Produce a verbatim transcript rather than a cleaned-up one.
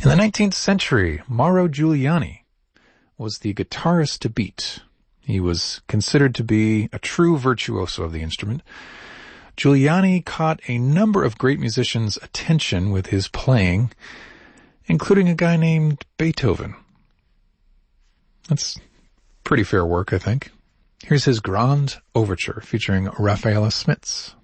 In the nineteenth century, Mauro Giuliani was the guitarist to beat. He was considered to be a true virtuoso of the instrument. Giuliani caught a number of great musicians' attention with his playing, including a guy named Beethoven. That's pretty fair work, I think. Here's his Grand Overture featuring Rafaela Smits.